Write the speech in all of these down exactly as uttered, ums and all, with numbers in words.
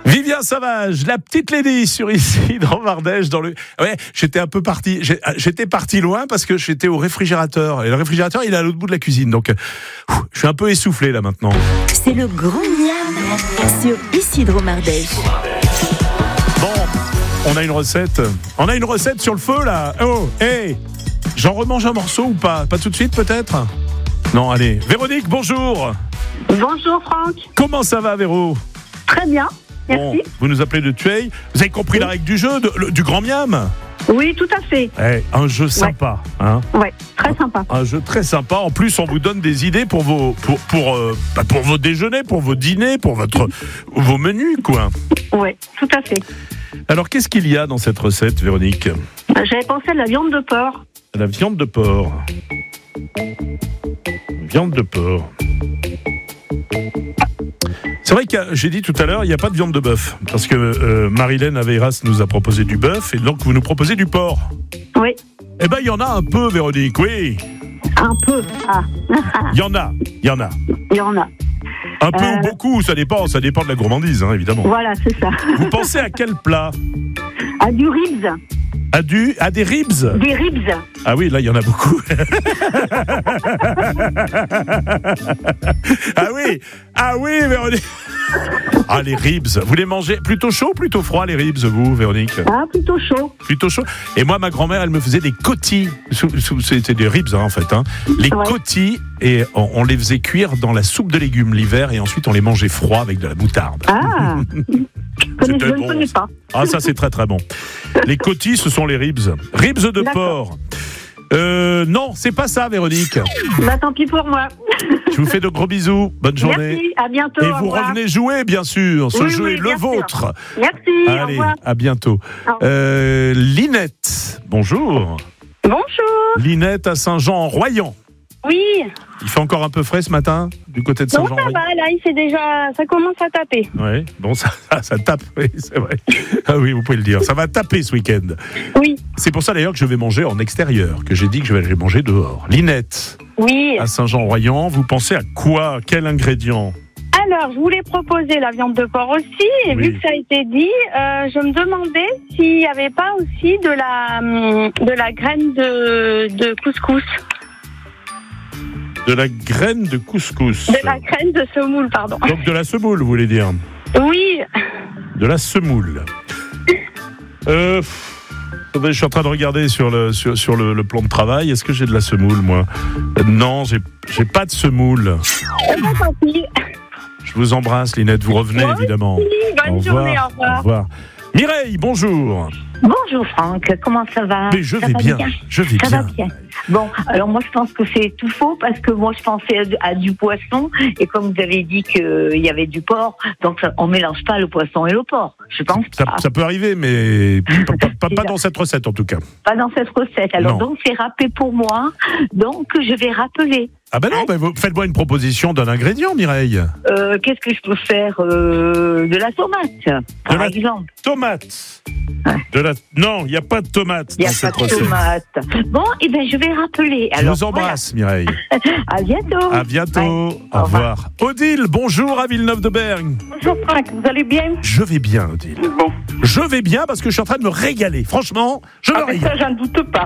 Vivien Savage, la petite lady sur ici dans Ardèche dans le. Ouais, j'étais un peu parti. J'étais parti loin parce que j'étais au réfrigérateur et le réfrigérateur il est à l'autre bout de la cuisine donc ouf, je suis un peu essoufflé là maintenant. C'est le grand miam sur Isidro Ardèche. Bon, on a une recette. On a une recette sur le feu là. Oh, hey, j'en remange un morceau ou pas? Pas tout de suite peut-être? Non, allez. Véronique, bonjour. Bonjour Franck. Comment ça va, Véro? Très bien. Merci. Bon, vous nous appelez de Tueil. Vous avez compris oui. la règle du jeu, de, le, du grand miam? Oui, tout à fait. Eh, un jeu sympa. Ouais. Hein ouais, très sympa. Un, un jeu très sympa. En plus, on vous donne des idées pour vos, pour, pour, euh, bah pour vos déjeuners, pour vos dîners, pour votre, vos menus, quoi. Oui, tout à fait. Alors, qu'est-ce qu'il y a dans cette recette, Véronique? J'avais pensé à la viande de porc. La viande de porc. Viande de porc. C'est vrai que j'ai dit tout à l'heure, il n'y a pas de viande de bœuf. Parce que euh, Marilène Aveiras nous a proposé du bœuf et donc vous nous proposez du porc. Oui. Eh bien, il y en a un peu, Véronique, oui. Un peu, ah. Il y en a, il y en a. Il y en a. Un peu euh... ou beaucoup, ça dépend, ça dépend de la gourmandise, hein, évidemment. Voilà, c'est ça. Vous pensez à quel plat? À du ribs. À, du, à des ribs? Des ribs. Ah oui, là, il y en a beaucoup. Ah oui, ah oui, Véronique. Ah, les ribs. Vous les mangez plutôt chaud ou plutôt froid, les ribs, vous, Véronique? Ah, plutôt chaud. Plutôt chaud. Et moi, ma grand-mère, elle me faisait des cotis. C'était des ribs, hein, en fait. Hein. Les ouais. cotis, et on, on les faisait cuire dans la soupe de légumes l'hiver, et ensuite, on les mangeait froids avec de la moutarde. Ah. Je ne bon. connais pas. Ah, ça, c'est très, très bon. Les cotis, ce sont les ribs. Ribs de D'accord. porc. Euh, non, c'est pas ça, Véronique. Bah, tant pis pour moi. Je vous fais de gros bisous. Bonne journée. Merci, à bientôt. Et vous revenez jouer, bien sûr. Ce oui, jeu oui, est le vôtre. Sûr. Merci, Allez, au revoir. À bientôt. Euh, Linette, bonjour. Bonjour. Linette à Saint-Jean-en-Royan. Oui. Il fait encore un peu frais ce matin, du côté de Saint-Jean-en-Royan? Non, ça va, là, il fait déjà... ça commence à taper. Oui, bon, ça, ça tape, oui, c'est vrai. Ah oui, vous pouvez le dire. Ça va taper ce week-end. Oui. C'est pour ça d'ailleurs que je vais manger en extérieur, que j'ai dit que je vais aller manger dehors. Linette. Oui. À Saint-Jean-en-Royan, vous pensez à quoi? Quel ingrédient? Alors, je voulais proposer la viande de porc aussi, et oui. vu que ça a été dit, euh, je me demandais s'il n'y avait pas aussi de la, de la graine de, de couscous. De la graine de couscous. De la graine de semoule, pardon. Donc de la semoule, vous voulez dire? Oui. De la semoule. Euh, je suis en train de regarder sur le, sur, sur le, le plan de travail. Est-ce que j'ai de la semoule, moi? euh, Non, j'ai, j'ai pas de semoule. Je vous embrasse, Linette. Vous revenez, bon, évidemment. Bonne au journée, revoir. au revoir. Au revoir. Mireille, bonjour. Bonjour Franck, comment ça va? Mais je ça vais va bien, bien, je vais ça bien. va bien. Bon, alors moi je pense que c'est tout faux parce que moi je pensais à, à du poisson et comme vous avez dit qu'il y avait du porc, donc ça, on mélange pas le poisson et le porc. Je pense ça, pas. ça peut arriver, mais pas, pas, pas, pas dans cette recette en tout cas. Pas dans cette recette. Alors non. donc c'est râpé pour moi, donc je vais rappeler. Ah ben non, hein? ben vous, faites-moi une proposition d'un ingrédient, Mireille. Euh, qu'est-ce que je peux faire? euh, De la tomate, par de la exemple. Tomate. Ouais. De la... Non, il n'y a pas de tomate Il dans n'y a cette pas de recette. tomate. Bon, et eh ben je vais rappeler. Je Alors, vous embrasse, voilà. Mireille. À bientôt. À bientôt. Ouais. Au revoir. Odile, bonjour à Villeneuve-de-Berg. Bonjour Franck, vous allez bien? Je vais bien, Odile. Bon. Je vais bien parce que je suis en train de me régaler. Franchement, je me ah, régale. Ça, j'en doute pas.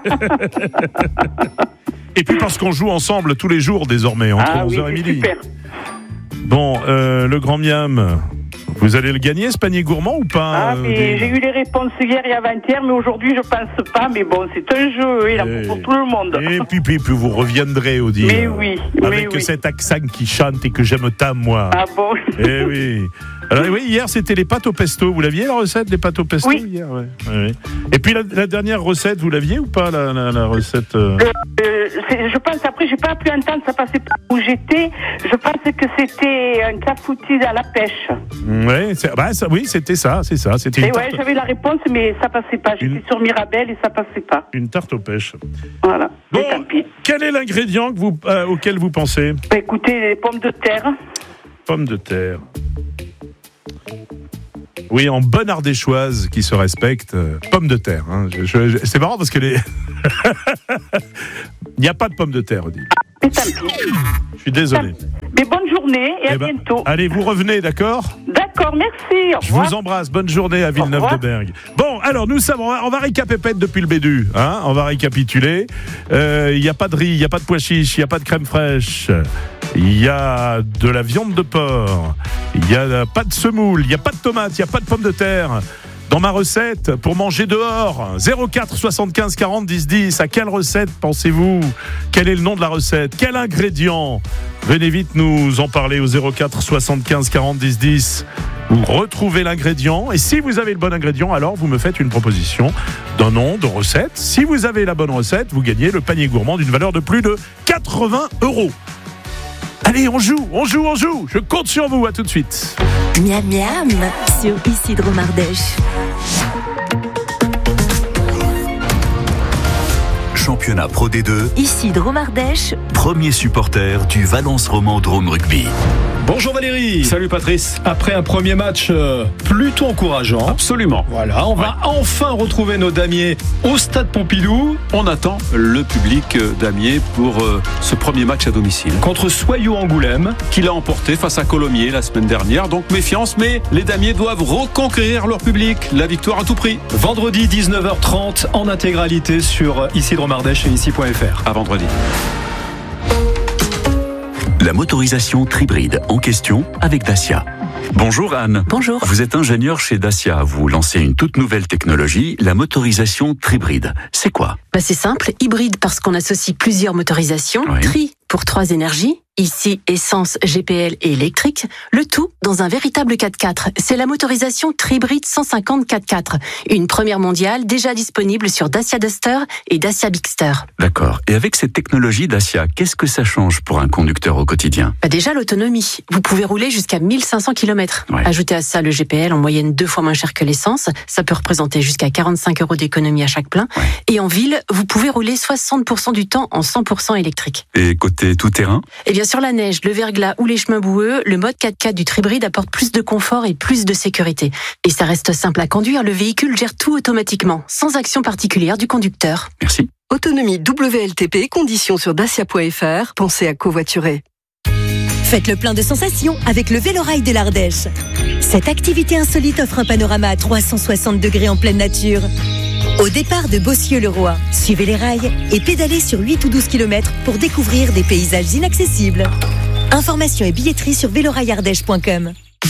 Et puis parce qu'on joue ensemble tous les jours désormais, entre ah, onze heures oui, et midi. Super. Bon, euh, le grand miam, vous allez le gagner ce panier gourmand ou pas? Ah, mais euh, j'ai eu les réponses hier et avant-hier, mais aujourd'hui je pense pas. Mais bon, c'est un jeu, il en faut pour tout le monde. Et puis, puis, puis vous reviendrez, Odile. Mais oui, avec mais oui. cet accent qui chante et que j'aime tant, moi. Ah bon? Eh oui. Alors oui, hier c'était les pâtes au pesto. Vous l'aviez la recette des pâtes au pesto? Oui. Hier, ouais. Ouais, ouais. Et puis la, la dernière recette, vous l'aviez ou pas la, la, la recette euh... Euh, c'est, je pense, après j'ai pas pu entendre, ça passait pas où j'étais. Je pense que c'était un clafoutis à la pêche. Ouais, c'est, bah, ça, oui, c'était ça, c'est ça. C'était et une ouais, tarte, j'avais la réponse, mais ça passait pas. J'étais Une... sur Mirabel et ça passait pas. une tarte aux pêches. Voilà. Bon, Mais tant pis. quel est l'ingrédient que vous, euh, auquel vous pensez? Bah, écoutez, les pommes de terre. Pommes de terre. Oui, en bonne ardéchoise qui se respecte, euh, pommes de terre. Hein. Je, je, je, c'est marrant parce que les... il n'y a pas de pommes de terre, Odile. Mais tant pis. Je suis désolé. Mais bonne journée et eh à ben, bientôt. Allez, vous revenez, d'accord? D'accord. D'accord, merci. Au Je revoir. vous embrasse. Bonne journée à Villeneuve-de-Berg. Bon, alors nous savons, on va, on va récapépète depuis le bédu. Hein, on va récapituler. Il euh, n'y a pas de riz, il n'y a pas de pois chiches, il n'y a pas de crème fraîche. Il y a de la viande de porc. Il n'y a pas de semoule, il n'y a pas de tomates, il n'y a pas de pommes de terre. Dans ma recette, pour manger dehors, zéro quatre soixante-quinze quarante dix dix. À quelle recette pensez-vous ? Quel est le nom de la recette ? Quel ingrédient ? Venez vite nous en parler au zéro quatre soixante-quinze quarante dix dix. Vous retrouvez l'ingrédient et si vous avez le bon ingrédient, alors vous me faites une proposition d'un nom de recette. Si vous avez la bonne recette, vous gagnez le panier gourmand d'une valeur de plus de quatre-vingts euros. Allez, on joue, on joue, on joue. Je compte sur vous, à tout de suite. Miam miam sur Isidro Mardèche. Championnat Pro D deux, Isidro Mardèche, premier supporter du Valence Roman Drôme Rugby. Bonjour Valérie. Salut Patrice. Après un premier match euh, plutôt encourageant. Absolument. Voilà, on va enfin retrouver nos damiers au stade Pompidou. On attend le public d'Amiers pour euh, ce premier match à domicile. Contre Soyaux-Angoulême. Qu'il a emporté face à Colomiers la semaine dernière. Donc méfiance, mais les damiers doivent reconquérir leur public. La victoire à tout prix. Vendredi dix-neuf heures trente en intégralité sur Isidro Mardèche et ici point f r. À vendredi. La motorisation Tribride en question avec Dacia. Bonjour Anne. bonjour. Vous êtes ingénieur chez Dacia. Vous lancez une toute nouvelle technologie, la motorisation Tribride. C'est quoi ? Bah c'est simple, hybride parce qu'on associe plusieurs motorisations, Oui. tri pour trois énergies, ici essence, G P L et électrique, le tout dans un véritable quatre-quatre. C'est la motorisation Tribride cent cinquante quatre-quatre, une première mondiale déjà disponible sur Dacia Duster et Dacia Bigster. D'accord. Et avec cette technologie Dacia, qu'est-ce que ça change pour un conducteur au quotidien ? Bah déjà l'autonomie, vous pouvez rouler jusqu'à mille cinq cents kilomètres. Ouais. Ajoutez à ça le G P L en moyenne deux fois moins cher que l'essence, ça peut représenter jusqu'à quarante-cinq euros d'économie à chaque plein. Ouais. Et en ville, vous pouvez rouler soixante pour cent du temps en cent pour cent électrique. Et côté tout-terrain ? Et bien sur la neige, le verglas ou les chemins boueux, le mode quatre-quatre du Tribride apporte plus de confort et plus de sécurité. Et ça reste simple à conduire, le véhicule gère tout automatiquement, sans action particulière du conducteur. Merci. Autonomie W L T P, conditions sur dacia point f r. Pensez à covoiturer. Faites le plein de sensations avec le Vélorail de l'Ardèche. Cette activité insolite offre un panorama à trois cent soixante degrés en pleine nature. Au départ de Bossieux-le-Roi, suivez les rails et pédalez sur huit ou douze kilomètres pour découvrir des paysages inaccessibles. Informations et billetterie sur vélorail ardèche point com.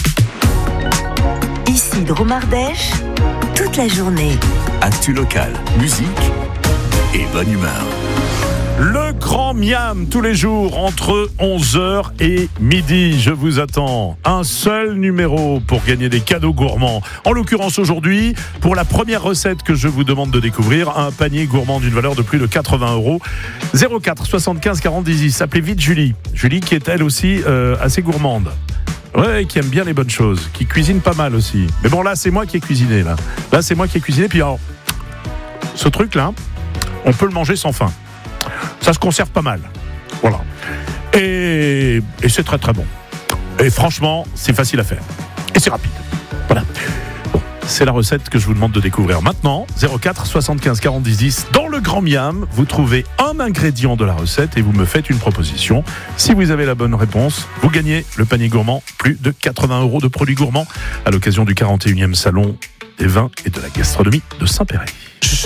Isidro Mardèche, toute la journée. Actu local, musique et bonne humeur. Le grand miam, tous les jours, entre onze heures et midi. Je vous attends. Un seul numéro pour gagner des cadeaux gourmands. En l'occurrence aujourd'hui, pour la première recette que je vous demande de découvrir, un panier gourmand d'une valeur de plus de quatre-vingts euros. zéro quatre soixante-quinze quarante dix. Appelez vite Julie. Julie qui est elle aussi euh, assez gourmande. Ouais, qui aime bien les bonnes choses, qui cuisine pas mal aussi. Mais bon, là, c'est moi qui ai cuisiné, là. Là, c'est moi qui ai cuisiné. Puis alors, ce truc-là, on peut le manger sans faim. Ça se conserve pas mal. Voilà. Et, et c'est très très bon. Et franchement, c'est facile à faire. Et c'est rapide. Voilà. Bon, c'est la recette que je vous demande de découvrir maintenant. zéro quatre soixante-quinze quarante dix dix. Dans le grand miam, vous trouvez un ingrédient de la recette et vous me faites une proposition. Si vous avez la bonne réponse, vous gagnez le panier gourmand. Plus de quatre-vingts euros de produits gourmands à l'occasion du quarante et unième salon des vins et de la gastronomie de Saint-Péray.